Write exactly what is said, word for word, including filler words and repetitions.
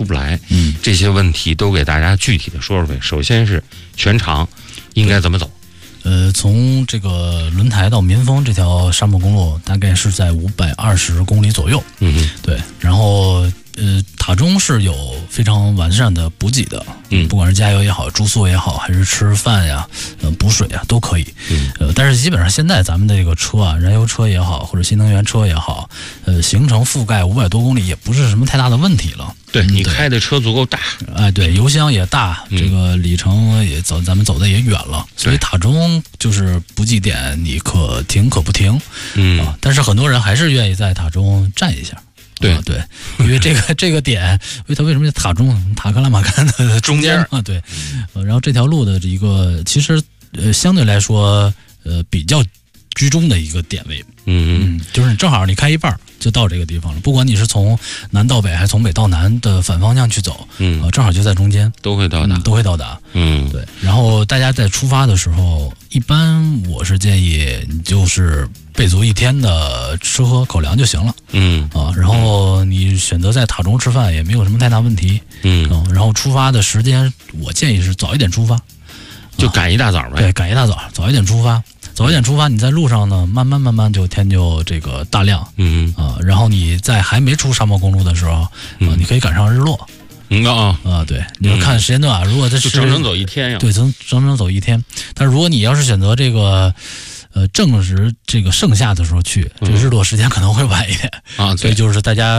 出不来。 嗯， 这些问题都给大家具体的说说呗。首先是全长应该怎么走？ 呃，从这个轮台到民丰这条沙漠公路，大概是在五百二十公里左右。 嗯哼， 对，然后呃，塔中是有非常完善的补给的， 嗯， 不管是加油也好，住宿也好，还是吃饭呀、呃补水啊，都可以。 嗯， 呃，但是基本上现在咱们的这个车啊，燃油车也好，或者新能源车也好，呃，行程覆盖五百多公里也不是什么太大的问题了。 对、 嗯、 你开的车足够大， 哎，对，油箱也大，这个里程也走，咱们走的也远了，所以塔中就是补给点，你可停可不停， 嗯、 啊，但是很多人还是愿意在塔中站一下。 对、 啊、对，因为这个这个点，因为它为什么叫塔中？塔克拉玛干的中间嘛，对。呃，然后这条路的一个其实呃相对来说呃比较居中的一个点位， 嗯嗯，就是正好你开一半就到这个地方了。不管你是从南到北还是从北到南的反方向去走， 嗯， 呃，正好就在中间， 都会到达， 嗯、都会到达。 嗯， 对。然后大家在出发的时候，一般我是建议你就是备足一天的吃喝口粮就行了。 嗯啊，然后你选择在塔中吃饭也没有什么太大问题。 嗯， 啊、然后出发的时间，我建议是早一点出发， 就赶一大早呗。 对，赶一大早，早一点出发。早一点出发，你在路上呢，慢慢慢慢就天就这个大亮， 嗯啊、呃，然后你在还没出沙漠公路的时候，啊、 嗯呃，你可以赶上日落， 嗯啊啊，对，你要看时间段啊，如果它是就整整走一天呀， 对，整整整走一天。但是如果你要是选择这个，呃，正值这个盛夏的时候去，这日落时间可能会晚一点啊， 所以就是大家。